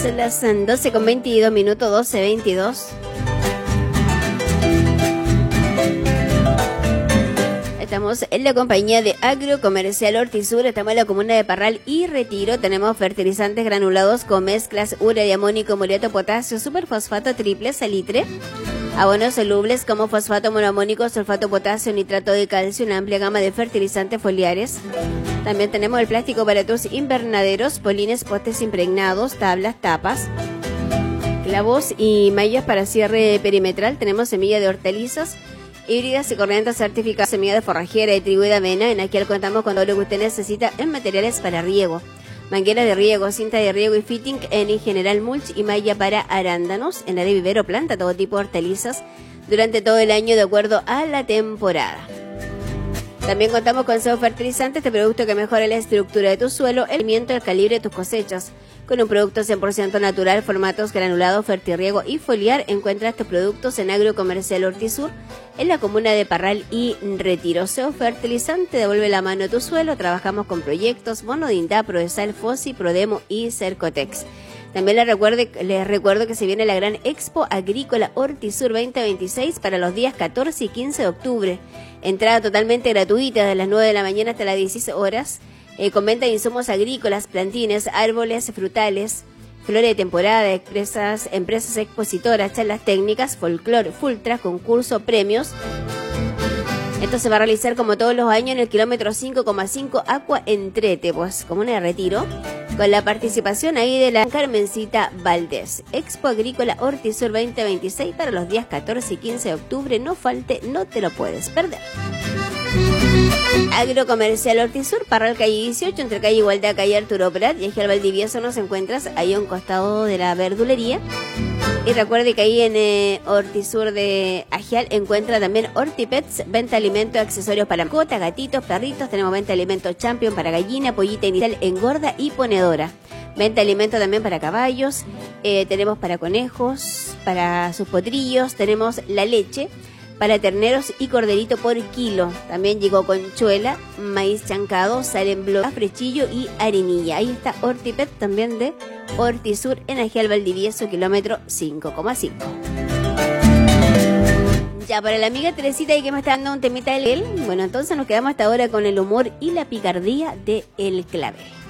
Son las 12:22 minutos, 12:22. Estamos en la compañía de Agrocomercial Hortisur, estamos en la comuna de Parral y Retiro. Tenemos fertilizantes granulados con mezclas urea, diamónico, muriato, potasio, superfosfato triple, salitre. Abonos solubles como fosfato monoamónico, sulfato potasio, nitrato de calcio, una amplia gama de fertilizantes foliares. También tenemos el plástico para tus invernaderos, polines, postes impregnados, tablas, tapas, clavos y mallas para cierre perimetral. Tenemos semilla de hortalizas, híbridas y corrientes certificadas, semilla de forrajera, de trigo y de avena. En Ajial contamos con todo lo que usted necesita en materiales para riego. Manguera de riego, cinta de riego y fitting en general mulch y malla para arándanos. En la de vivero planta todo tipo de hortalizas durante todo el año de acuerdo a la temporada. También contamos con SEO Fertilizante, este producto que mejora la estructura de tu suelo, el rendimiento y el calibre de tus cosechas. Con un producto 100% natural, formatos granulados, fertirriego y foliar, encuentra estos productos en Agrocomercial Hortisur, en la comuna de Parral y Retiro. SEO Fertilizante, devuelve la mano a tu suelo. Trabajamos con proyectos Monodinda, Prodesal, Fossi, Prodemo y Cercotex. También les recuerdo que se viene la gran Expo Agrícola Hortisur 2026 para los días 14 y 15 de octubre. Entrada totalmente gratuita de las 9 de la mañana hasta las 16 horas. Con venta de insumos agrícolas, plantines, árboles, frutales, flores de temporada, empresas expositoras, charlas técnicas, folclore, fultra, concurso, premios. Esto se va a realizar como todos los años en el kilómetro 5,5 Aqua Entrete, pues comuna de Retiro, con la participación ahí de la Carmencita Valdés. Expo Agrícola Hortisur 2026 para los días 14 y 15 de octubre. No falte, no te lo puedes perder. Agrocomercial Hortisur, Parral calle 18, entre calle Igualdad, calle Arturo Prat y Ajial Valdivieso nos encuentras ahí a un costado de la verdulería. Y recuerde que ahí en Hortisur de Ajial encuentra también Hortipets, venta de alimentos y accesorios para mascotas, gatitos, perritos. Tenemos venta de alimentos Champion para gallina, pollita inicial, engorda y ponedora. Venta de alimentos también para caballos, tenemos para conejos, para sus potrillos, tenemos la leche para terneros y corderito por kilo. También llegó conchuela, maíz chancado, sal en bloque, frechillo y harinilla. Ahí está Hortipet también de Hortisur en Ajial Valdivieso, kilómetro 5,5. Ya, para la amiga Teresita y que me está dando un temita de él, bueno, entonces nos quedamos hasta ahora con el humor y la picardía de El Clavel.